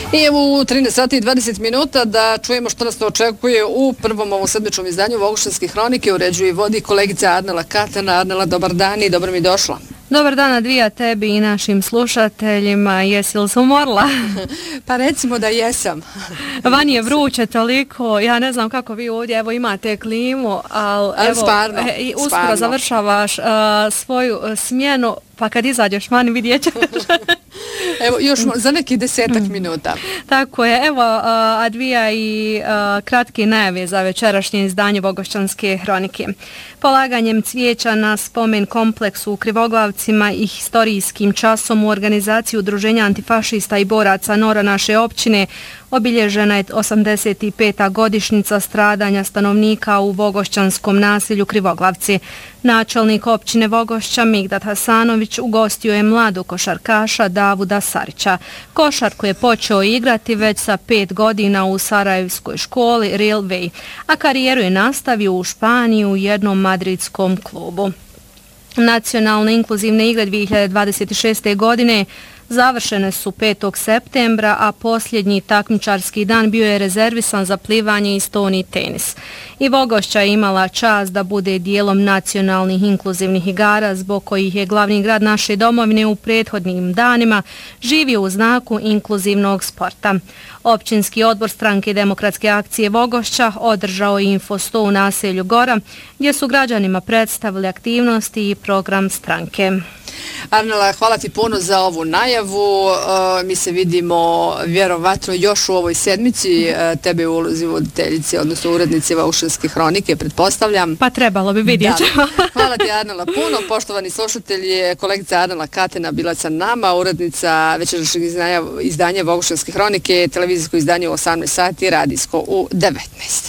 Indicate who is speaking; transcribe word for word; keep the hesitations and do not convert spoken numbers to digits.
Speaker 1: I evo u trinaest sati i dvadeset minuta da čujemo što nas ne očekuje u prvom ovom sedmičnom izdanju Vogošćanske hronike. Uređuje i vodi kolegica Arnela Katena. Arnela, dobar dan i dobro mi došla.
Speaker 2: Dobar dan, Advija, tebi i našim slušateljima. Jesi li se umorila?
Speaker 1: Pa recimo da jesam.
Speaker 2: Van je vruće toliko, ja ne znam kako vi ovdje evo imate klimu, ali
Speaker 1: ali
Speaker 2: evo,
Speaker 1: sparno,
Speaker 2: e, uskoro sparno. završavaš uh, svoju uh, smjenu, pa kad izađeš van vidjet ćeš.
Speaker 1: Evo, još za neki desetak minuta.
Speaker 2: Tako je. Evo, uh, Advija i uh, kratki najave za večerašnje izdanje Vogošćanske hronike. Polaganjem cvijeća na spomen kompleksu u Krivoglavcima i historijskim časom u organizaciji Udruženja antifašista i boraca Nora naše općine obilježena je osamdeset peta godišnjica stradanja stanovnika u Vogošćanskom naselju Krivoglavci. Načelnik općine Vogošća Migdad Hasanović ugostio je mladu košarkaša Davuda Sarića. Košarku je počeo igrati već sa pet godina u sarajevskoj školi Railway, a karijeru je nastavio u Španiji u jednom madridskom klubu. Nacionalne inkluzivne igre dvije hiljade dvadeset šeste. godine završene su petog septembra, a posljednji takmičarski dan bio je rezervisan za plivanje i stoni tenis. I Vogošća je imala čast da bude dijelom nacionalnih inkluzivnih igara, zbog kojih je glavni grad naše domovine u prethodnim danima živio u znaku inkluzivnog sporta. Općinski odbor Stranke demokratske akcije Vogošća održao je infosto u naselju Gora, gdje su građanima predstavili aktivnosti i program stranke.
Speaker 1: Arnela, hvala ti puno za ovu najavu. Uh, mi se vidimo vjerovatno još u ovoj sedmici. Uh, tebe u ulozi voditeljice, odnosno urednice Vogošćanske hronike, pretpostavljam.
Speaker 2: Pa trebalo bi vidjeti.
Speaker 1: Hvala ti, Arnela, puno. Poštovani slušatelji, kolegica Arnela Katena bila sa nama, urednica večerašnjeg izdanja, izdanja Vogošćanske hronike, televizijsko izdanje u osamnaest sati, radijsko u devetnaest.